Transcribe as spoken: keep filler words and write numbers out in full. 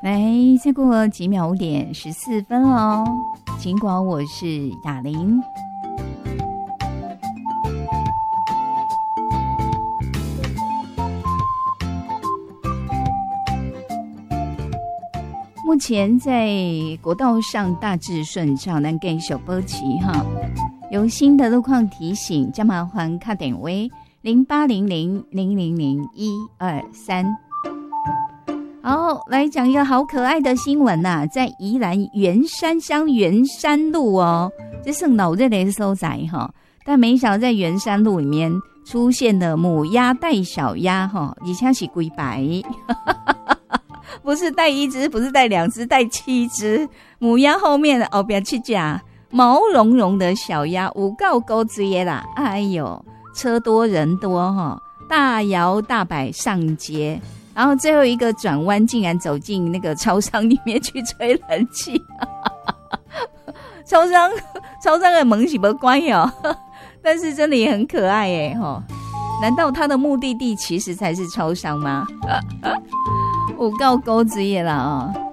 来，再过几秒，五点十四分哦。尽管我是雅玲。目前在国道上大致顺畅，咱继续保持哈。有新的路况提醒，将麻烦打电话零八零零零零零一二三。好，来讲一个好可爱的新闻呐、啊，在宜兰员山乡员山路哦，这是老热的所在哈，但没想到在员山路里面出现了母鸭带小鸭哈，而且是几百，不是带一只，不是带两只，带七只母鸭，后面的后边七架毛茸茸的小鸭，有够高追啦！哎呦，车多人多哈，大摇大摆上街。然后最后一个转弯，竟然走进那个超商里面去吹冷气。超商超商的门是没关哦，但是真的也很可爱耶齁。难道他的目的地其实才是超商吗？有够高职业啦哦。